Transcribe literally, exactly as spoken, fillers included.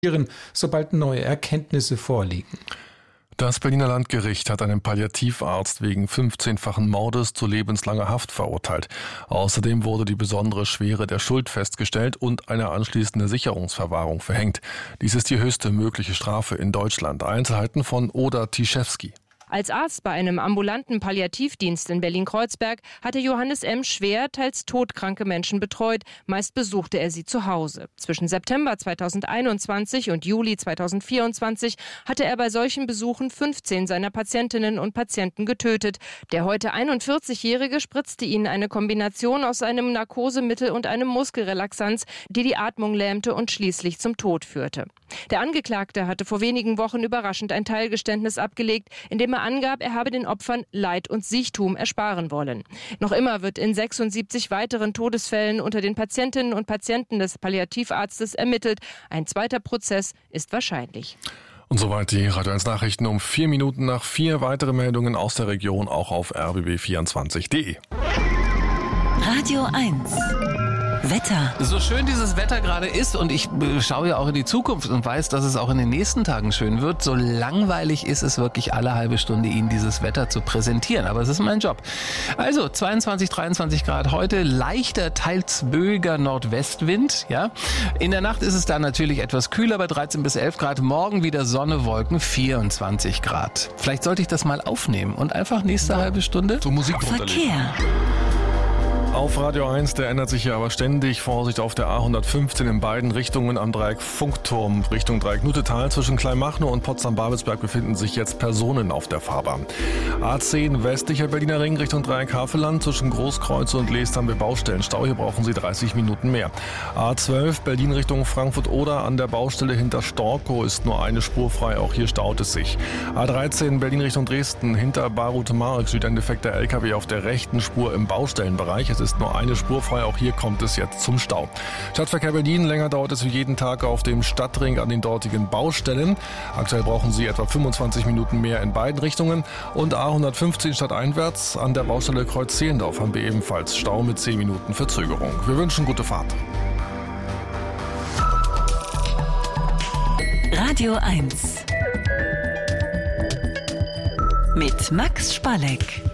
sobald neue Erkenntnisse vorliegen. Das Berliner Landgericht hat einen Palliativarzt wegen fünfzehnfachen Mordes zu lebenslanger Haft verurteilt. Außerdem wurde die besondere Schwere der Schuld festgestellt und eine anschließende Sicherungsverwahrung verhängt. Dies ist die höchste mögliche Strafe in Deutschland. Einzelheiten von Oda Tischewski. Als Arzt bei einem ambulanten Palliativdienst in Berlin-Kreuzberg hatte Johannes M. schwer, teils todkranke Menschen betreut. Meist besuchte er sie zu Hause. Zwischen September zweitausendeinundzwanzig und Juli zweitausendvierundzwanzig hatte er bei solchen Besuchen fünfzehn seiner Patientinnen und Patienten getötet. Der heute einundvierzigjährige spritzte ihnen eine Kombination aus einem Narkosemittel und einem Muskelrelaxanz, die die Atmung lähmte und schließlich zum Tod führte. Der Angeklagte hatte vor wenigen Wochen überraschend ein Teilgeständnis abgelegt, in dem er angab, er habe den Opfern Leid und Siechtum ersparen wollen. Noch immer wird in sechsundsiebzig weiteren Todesfällen unter den Patientinnen und Patienten des Palliativarztes ermittelt. Ein zweiter Prozess ist wahrscheinlich. Und soweit die Radio eins Nachrichten um vier Minuten nach vier. Weitere Meldungen aus der Region auch auf r b b vierundzwanzig punkt d e. Radio eins Wetter. So schön dieses Wetter gerade ist und ich schaue ja auch in die Zukunft und weiß, dass es auch in den nächsten Tagen schön wird, so langweilig ist es wirklich alle halbe Stunde, Ihnen dieses Wetter zu präsentieren. Aber es ist mein Job. Also zweiundzwanzig, dreiundzwanzig Grad heute, leichter, teils böiger Nordwestwind. Ja. In der Nacht ist es dann natürlich etwas kühler bei dreizehn bis elf Grad. Morgen wieder Sonne, Wolken, vierundzwanzig Grad. Vielleicht sollte ich das mal aufnehmen und einfach nächste halbe Stunde zur Musik Verkehr. Auf Radio eins, der ändert sich ja aber ständig. Vorsicht auf der A hundertfünfzehn in beiden Richtungen am Dreieck Funkturm Richtung Dreieck Nutetal. Zwischen Kleinmachnow und Potsdam-Babelsberg befinden sich jetzt Personen auf der Fahrbahn. A zehn westlicher Berliner Ring Richtung Dreieck Havelland. Zwischen Großkreuz und Leest haben wir Baustellenstau. Hier brauchen Sie dreißig Minuten mehr. A zwölf Berlin Richtung Frankfurt-Oder. An der Baustelle hinter Storkow ist nur eine Spur frei. Auch hier staut es sich. A dreizehn Berlin Richtung Dresden. Hinter Barut-Mark Südendeffekter L K W auf der rechten Spur im Baustellenbereich. Es ist nur eine Spur frei, auch hier kommt es jetzt zum Stau. Stadtverkehr Berlin, länger dauert es wie jeden Tag auf dem Stadtring an den dortigen Baustellen. Aktuell brauchen Sie etwa fünfundzwanzig Minuten mehr in beiden Richtungen. Und A hundertfünfzehn stadteinwärts an der Baustelle Kreuz-Zehlendorf haben wir ebenfalls Stau mit zehn Minuten Verzögerung. Wir wünschen gute Fahrt. Radio eins mit Max Spalleck.